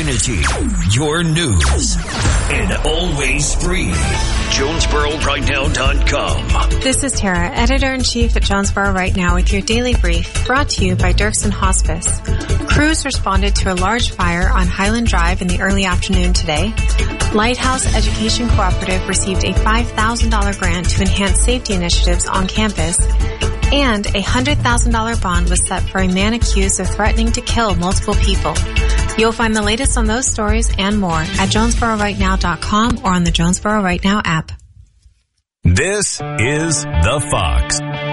community, your news, and always free. JonesboroRightNow.com. This is Tara, Editor-in-Chief at Jonesboro Right Now with your daily brief, brought to you by Dirksen Hospice. Crews responded to a large fire on Highland Drive in the early afternoon today. Lighthouse Education Cooperative received a $5,000 grant to enhance safety initiatives on campus, and a $100,000 bond was set for a man accused of threatening to kill multiple people. You'll find the latest on those stories and more at JonesboroRightNow.com or on the Jonesboro Right Now app. This is The Fox.